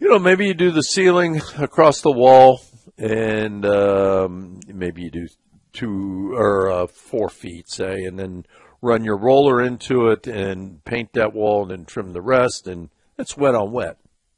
Maybe you do the ceiling across the wall, and maybe you do 2 or 4 feet, say, and then run your roller into it and paint that wall and then trim the rest, and it's wet on wet.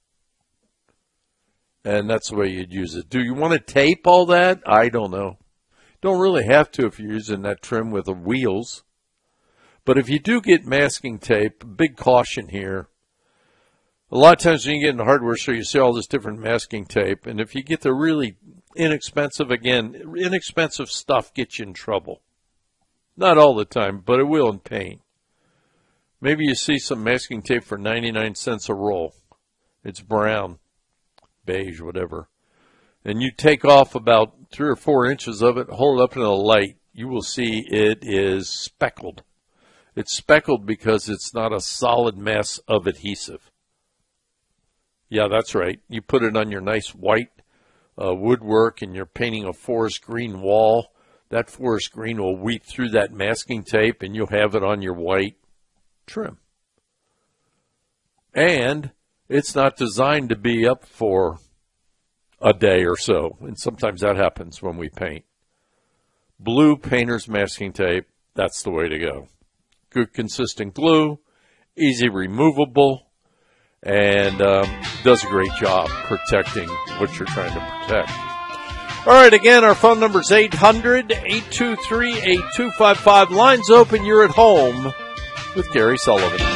And that's the way you'd use it. Do you want to tape all that? I don't know. Don't really have to if you're using that trim with the wheels. But if you do get masking tape, big caution here. A lot of times when you get into hardware store, you see all this different masking tape. And if you get the really inexpensive stuff gets you in trouble. Not all the time, but it will in paint. Maybe you see some masking tape for 99 cents a roll. It's brown, beige, whatever. And you take off about 3 or 4 inches of it, hold it up in the light. You will see it is speckled. It's speckled because it's not a solid mass of adhesive. Yeah, that's right. You put it on your nice white woodwork and you're painting a forest green wall. That forest green will weep through that masking tape and you'll have it on your white trim. And it's not designed to be up for a day or so. And sometimes that happens when we paint. Blue painter's masking tape, that's the way to go. Good consistent glue, easy removable, and does a great job protecting what you're trying to protect. All right, again, our phone number is 800-823-8255. Lines open. You're at home with Gary Sullivan.